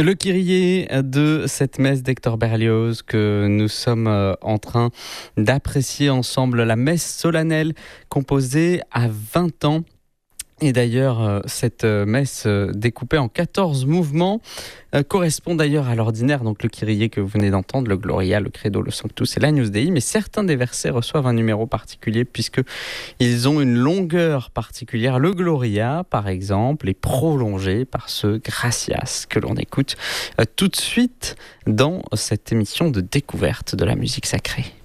Le Kyrie de cette messe d'Hector Berlioz que nous sommes en train d'apprécier ensemble, la messe solennelle composée à 20 ans. Et d'ailleurs, cette messe découpée en 14 mouvements correspond d'ailleurs à l'ordinaire, donc le Kyrie que vous venez d'entendre, le Gloria, le Credo, le Sanctus et l'Agnus Dei, mais certains des versets reçoivent un numéro particulier puisqu'ils ont une longueur particulière. Le Gloria, par exemple, est prolongé par ce Gratias que l'on écoute tout de suite dans cette émission de découverte de la musique sacrée.